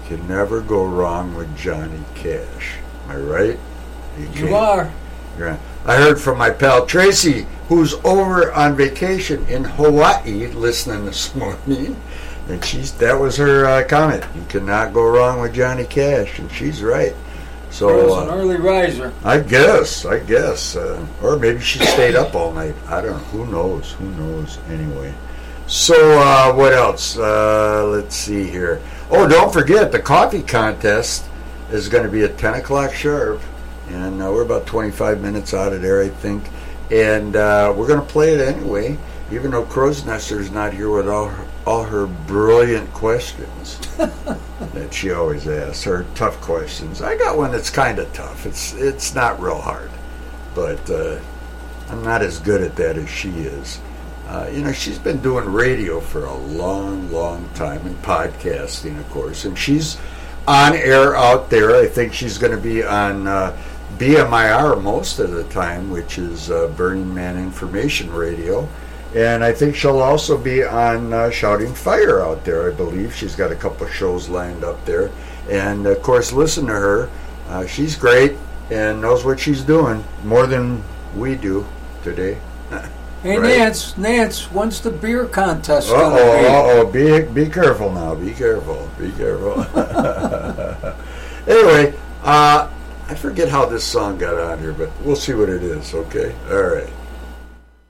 You can never go wrong with Johnny Cash. Am I right? You are. You're, I heard from my pal Tracy, who's over on vacation in Hawaii, listening this morning, and that was her comment. You cannot go wrong with Johnny Cash, and she's right. So an early riser. I guess, or maybe she stayed up all night. I don't know. Who knows? Anyway. So what else? Let's see here. Oh, don't forget the coffee contest is going to be at 10 o'clock sharp. And we're about 25 minutes out of there, I think. And we're going to play it anyway, even though Crow's Nester's not here with all her brilliant questions that she always asks, her tough questions. I got one that's kind of tough. It's not real hard, but I'm not as good at that as she is. She's been doing radio for a long, long time, and podcasting, of course. And she's on air out there. I think she's going to be on BMIR most of the time, which is Burning Man Information Radio. And I think she'll also be on Shouting Fire out there, I believe. She's got a couple of shows lined up there. And, of course, listen to her. She's great and knows what she's doing more than we do today. Hey, right? Nance, when's the beer contest going to be? Be careful now. Be careful. Anyway, I forget how this song got on here, but we'll see what it is, okay? All right.